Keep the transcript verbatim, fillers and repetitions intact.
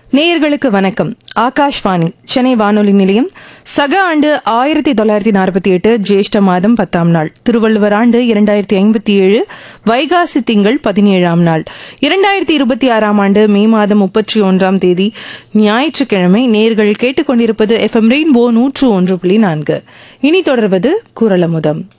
நேயர்களுக்கு வணக்கம். ஆகாஷ்வாணி சென்னை வானொலி நிலையம். சக ஆண்டு ஆயிரத்தி தொள்ளாயிரத்தி நாற்பத்தி எட்டு ஜேஷ்ட மாதம் பத்தாம் நாள், திருவள்ளுவர் ஆண்டு இரண்டாயிரத்தி ஐம்பத்தி ஏழு வைகாசி திங்கள் பதினேழாம் நாள், இரண்டாயிரத்தி இருபத்தி ஆறாம் ஆண்டு மே மாதம் முப்பத்தி ஒன்றாம் தேதி ஞாயிற்றுக்கிழமை. நேயர்கள் கேட்டுக்கொண்டிருப்பது எஃப் எம் ரெயின்போ நூற்று ஒன்று புள்ளி நான்கு. இனி தொடர்வது குரலமுதம்.